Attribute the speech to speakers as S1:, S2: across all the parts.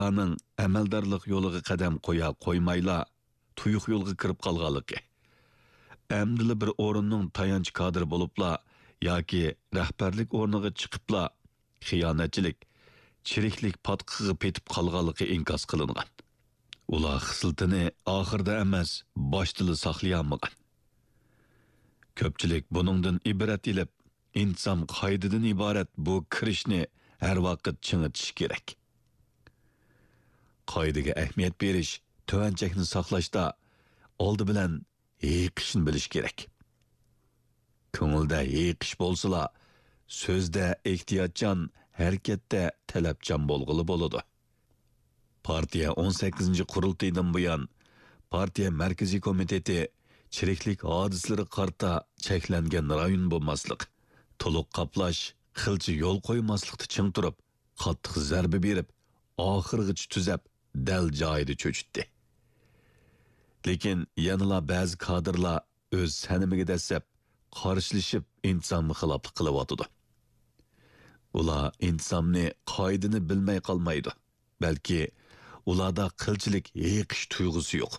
S1: ularning amaldorlik yo'liga qadam qo'ya qo'ymayla tuyuq yo'lga kirib qolganligi. Әмділі bir o'rinning tayanch kadri bo'libla yoki rahbarlik o'rniga chiqibla xiyonatchilik, chiriklik patqiga petib qolganligi inkos qilingan. Ular xislitini oxirda emas, boshdili saqlayolmagan. Ko'pchilik buningdan ibrat ilib, inson qoidadan iborat bu kirishni har vaqt chingitish kerak. Qoidaga ahamiyat berish, tuvanchakni saqlashda oldi bilan yiqishni bilish kerak. Ko'ngilda yiqish bo'lsa, so'zda ehtiyotchan, harakatda talabchan bo'lg'ili bo'ladi. Partiya 18 qurultaydan buyon partiya markaziy komiteti chiriklik hodislari qarta cheklangan rayon bo'lmaslik, to'liq qaplash, xilchi yo'l qo'ymaslikda ching turib, qattiq zarba berib, oxirgacha tuzab, dal joyida cho'chitdi. Lekin yanıla ba'zi kadrlar o'z sanimiga dasab, qarshilashib insonni xiloflik qilyotdi. Ular insonni qoidani bilmay qolmaydi, balki ularda qilchilik yiqish tuyg'usi yo'q.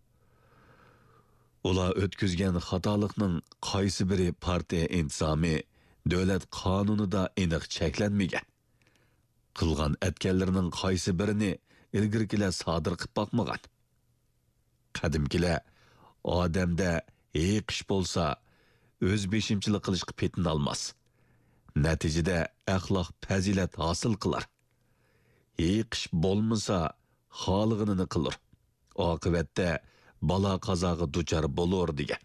S1: Ular o'tkazgan xatolikning qaysi biri partiya insomi, davlat qonunida aniq cheklanmagan. Qilgan atganlarining qaysi birini ilgirkilar sodir qilib boqmagan. Qadimkilar odamda yiqish bo'lsa, o'z beshimchilik qilishga petin olmas. Natijada axloq fazilat hosil qilar. Yiqish bo'lmasa, xolig'ini qilar. Oqibatda balo qazoga duchor bo'lur degan.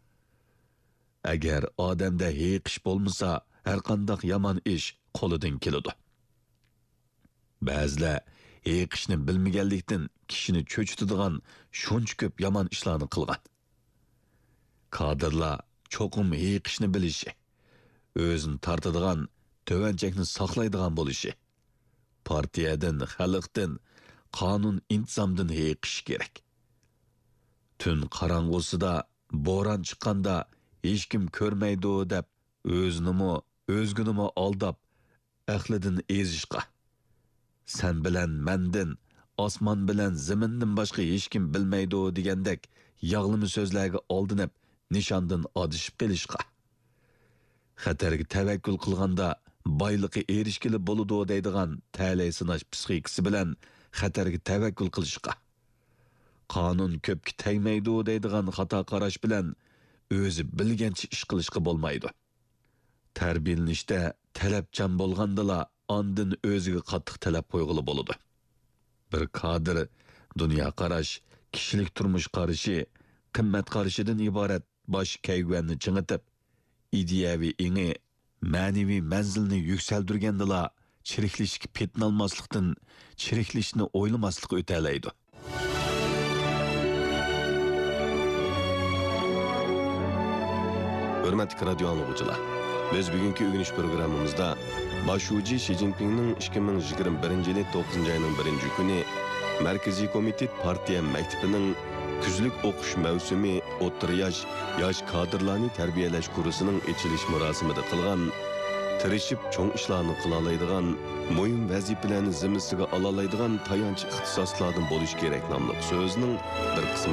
S1: Agar odamda yiqish bo'lmasa, har qanday yomon ish qo'lidan keladi. Ba'zilar yiqishni bilmaganlikdan kishini cho'chitadigan shuncha ko'p yomon ishlarni qilgan. Kadrlar cho'qim yiqishni bilishi, o'zini tortadigan, tuvanchakni saqlaydigan bo'lishi, partiyadan, xalqdan, qonun intizomdan yiqish kerak. Tun qorong'usida, bo'ron chiqqanda hech kim ko'rmaydi deb, o'zgunimi aldab, aqlidan ezishqa. Sen bilan mendin, osmon bilan zamindan boshqa hech kim bilmaydi degandek yog'limi so'zlarga oldinib, nishondan adishib qilishqa. Xatarga tavakkul qilganda boyliqqa erishgili bo'ladi deydigan ta'lay sinash psixikasi bilan xatarga tavakkul qilishqa. Qonun ko'pga tegmaydi deydigan xato qarash bilan o'zi bilgancha ish qilishqa bo'lmaydi. Tarbiyalanishda talabchan bo'lgandala andin o'ziga qattiq talab qo'yg'ili bo'ladi. Bir kadr dunyo qarash, kishilik turmush qarashi, qimmat qarashidan iborat bosh kayg'anni chingitib, ideyaviy ingi, ma'naviy manzilni yuksaldirgandala chiriklishga petnolmaslikdan chiriklishni o'ylamaslik o'talaydi. Hürmetli radyo anlıqçılar, biz bugünkü ögünüş programımızda Başuci Xi Jinping'nin 2021 yılı 9. ayının 1. günü Merkezi Komitet Partiya Mektebi'nin küzlük okuş mevsimi o'ttir yaş kadrlarını terbiyeleş kurusunun içiliş murasimida qilgan, tirishib cho'ng ishlarni qilalaydigan, muhim vazifalarni zimmasiga olalaydigan tayanch ixtisoslardan bo'lish kerak nomli so'zning bir qismi